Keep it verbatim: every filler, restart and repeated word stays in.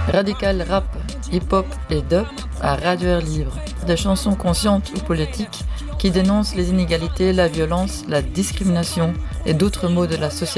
Radical rap, hip-hop et dub à Radio Air Libre. Des chansons conscientes ou politiques qui dénoncent les inégalités, la violence, la discrimination et d'autres maux de la société.